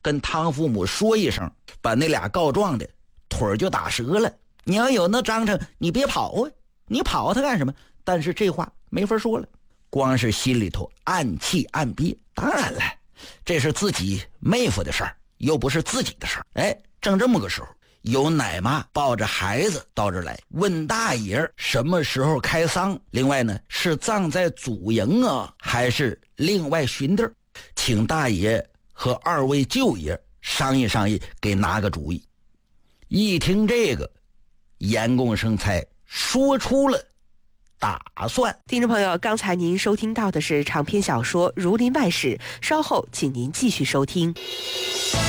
跟汤父母说一声，把那俩告状的腿儿就打折了。你要有那章程，你别跑啊，你跑他干什么？但是这话没法说了，光是心里头暗气暗憋。当然了，这是自己妹夫的事儿，又不是自己的事儿。哎，正这么个时候，有奶妈抱着孩子到这儿来，问大爷什么时候开丧，另外呢是葬在祖营啊，还是另外寻地儿，请大爷和二位舅爷商议商议，给拿个主意。一听这个，严共生才说出了打算。 听众朋友，刚才您收听到的是长篇小说《儒林外史》，稍后请您继续收听。